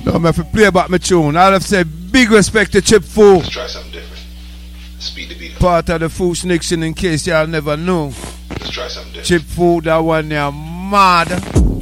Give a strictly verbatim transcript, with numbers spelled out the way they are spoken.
I'm have to play back my tune. I'll have said big respect to Chip Fool. Let's try something different. Speed the beat up. Part of the Fools Nixon in case y'all never know. Let's try something different. Chip Fool, that one there mad.